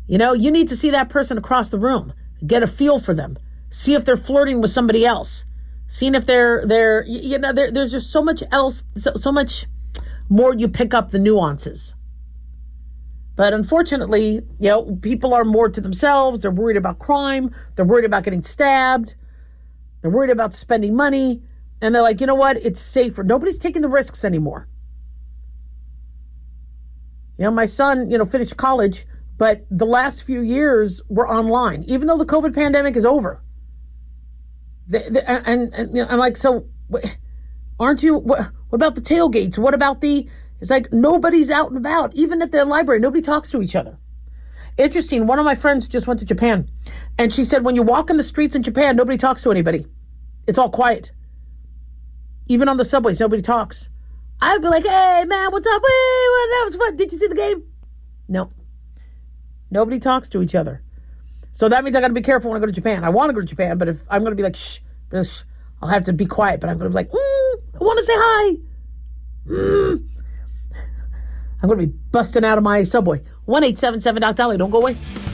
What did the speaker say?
You need to see that person across the room, get a feel for them, see if they're flirting with somebody else, seeing if there's just so much else, so much more you pick up the nuances. But unfortunately, people are more to themselves. They're worried about crime. They're worried about getting stabbed. They're worried about spending money. And they're like, you know what? It's safer. Nobody's taking the risks anymore. My son, finished college, but the last few years were online, even though the COVID pandemic is over. And I'm like, so aren't you, what about the tailgates? What about it's like nobody's out and about. Even at the library, nobody talks to each other. Interesting. One of my friends just went to Japan, and she said when you walk in the streets in Japan, nobody talks to anybody. It's all quiet. Even on the subways, nobody talks. I'd be like, hey, man, what's up? Hey, that was fun. Did you see the game? No. Nobody talks to each other. So that means I got to be careful when I go to Japan. I want to go to Japan, but if I'm going to be like, shh, I'll have to be quiet. But I'm going to be like, I want to say hi. I'm going to be busting out of my subway. 1-877-DOC-DOLLY. Don't go away.